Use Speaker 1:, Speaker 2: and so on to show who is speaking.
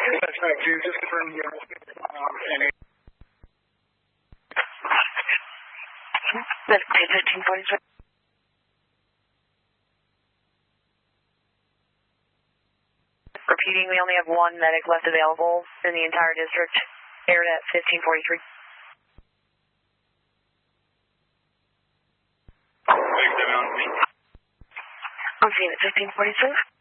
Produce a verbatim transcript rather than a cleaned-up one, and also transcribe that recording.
Speaker 1: That's right, too. Just confirm you. Um, and
Speaker 2: That's fifteen forty-seven. Repeating, we only have one medic left available in the entire district. Aired at fifteen forty-three. I'm seeing at fifteen forty-six.